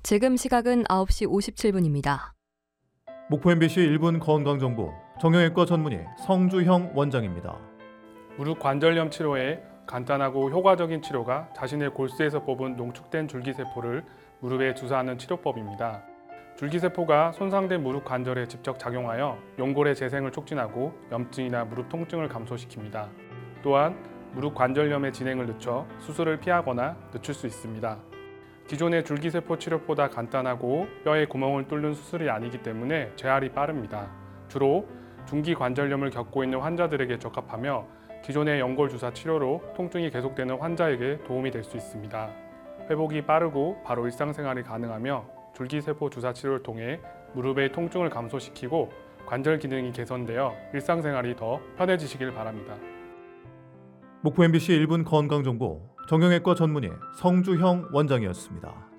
지금 시각은 9시 57분입니다. 목포 MBC 1분 건강정보 정형외과 전문의 성주형 원장입니다. 무릎 관절염 치료에 간단하고 효과적인 치료가 자신의 골수에서 뽑은 농축된 줄기세포를 무릎에 주사하는 치료법입니다. 줄기세포가 손상된 무릎 관절에 직접 작용하여 연골의 재생을 촉진하고 염증이나 무릎 통증을 감소시킵니다. 또한 무릎 관절염의 진행을 늦춰 수술을 피하거나 늦출 수 있습니다. 기존의 줄기세포 치료보다 간단하고 뼈에 구멍을 뚫는 수술이 아니기 때문에 재활이 빠릅니다. 주로 중기 관절염을 겪고 있는 환자들에게 적합하며 기존의 연골 주사 치료로 통증이 계속되는 환자에게 도움이 될 수 있습니다. 회복이 빠르고 바로 일상생활이 가능하며 줄기세포 주사 치료를 통해 무릎의 통증을 감소시키고 관절 기능이 개선되어 일상생활이 더 편해지시길 바랍니다. 목포 MBC 1분 건강정보 정형외과 전문의 성주형 원장이었습니다.